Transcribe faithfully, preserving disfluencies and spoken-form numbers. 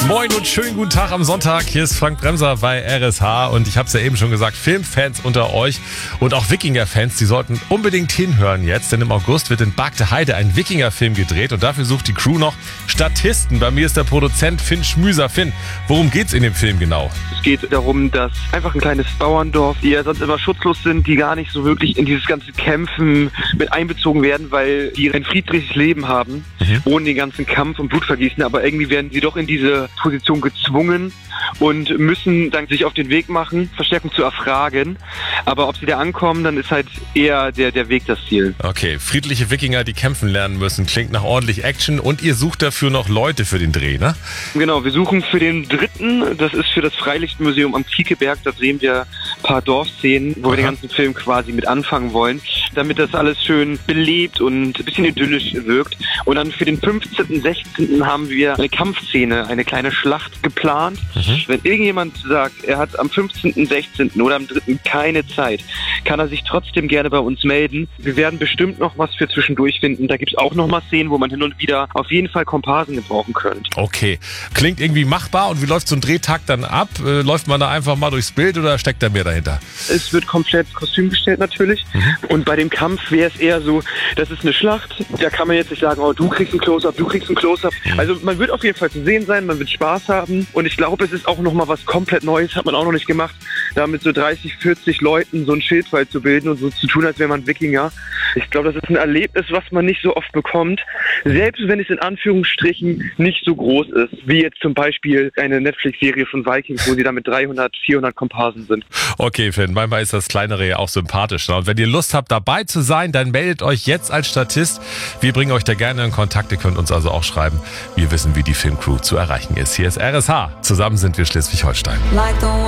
Moin und schönen guten Tag am Sonntag. Hier ist Frank Bremser bei R S H und ich habe es ja eben schon gesagt, Filmfans unter euch und auch Wikinger-Fans, die sollten unbedingt hinhören jetzt, denn im August wird in Bagde Heide ein Wikinger-Film gedreht und dafür sucht die Crew noch Statisten. Bei mir ist der Produzent Finn Schmüser. Finn, worum geht's in dem Film genau? Es geht darum, dass einfach ein kleines Bauerndorf, die ja sonst immer schutzlos sind, die gar nicht so wirklich in dieses ganze Kämpfen mit einbezogen werden, weil die ein friedliches Leben haben, mhm. ohne den ganzen Kampf und Blutvergießen, aber irgendwie werden sie doch in diese Position gezwungen und müssen dann sich auf den Weg machen, Verstärkung zu erfragen. Aber ob sie da ankommen, dann ist halt eher der, der Weg das Ziel. Okay, friedliche Wikinger, die kämpfen lernen müssen, klingt nach ordentlich Action und ihr sucht dafür noch Leute für den Dreh, ne? Genau, wir suchen für den dritten, das ist für das Freilichtmuseum am Kiekeberg, da drehen wir ein paar Dorfszenen, wo Aha. wir den ganzen Film quasi mit anfangen wollen, damit das alles schön belebt und ein bisschen idyllisch wirkt. Und dann für den fünfzehnten, sechzehnten haben wir eine Kampfszene, eine kleine Schlacht geplant. Mhm. Wenn irgendjemand sagt, er hat am fünfzehnten, sechzehnten oder am dritten keine Zeit, kann er sich trotzdem gerne bei uns melden. Wir werden bestimmt noch was für zwischendurch finden. Da gibt es auch noch mal Szenen, wo man hin und wieder auf jeden Fall Komparsen gebrauchen könnte. Okay, klingt irgendwie machbar. Und wie läuft so ein Drehtag dann ab? Äh, läuft man da einfach mal durchs Bild oder steckt da mehr dahinter? Es wird komplett Kostüm gestellt natürlich. Mhm. Und bei dem Kampf wäre es eher so, das ist eine Schlacht. Da kann man jetzt nicht sagen, oh, du kriegst ein Close-Up, du kriegst ein Close-Up. Mhm. Also man wird auf jeden Fall zu sehen sein, man wird Spaß haben. Und ich glaube, es ist auch noch mal was komplett Neues, hat man auch noch nicht gemacht, da mit so dreißig, vierzig Leuten so einen Schildwall zu bilden und so zu tun, als wäre man Wikinger. Ich glaube, das ist ein Erlebnis, was man nicht so oft bekommt, selbst wenn es in Anführungsstrichen nicht so groß ist, wie jetzt zum Beispiel eine Netflix-Serie von Vikings, wo sie da mit dreihundert, vierhundert Komparsen sind. Okay, Finn, manchmal ist das Kleinere ja auch sympathischer. Und wenn ihr Lust habt, dabei zu sein, dann meldet euch jetzt als Statist. Wir bringen euch da gerne in Kontakt. Ihr könnt uns also auch schreiben. Wir wissen, wie die Filmcrew zu erreichen ist. Hier ist R S H. Zusammen sind wir Schleswig-Holstein.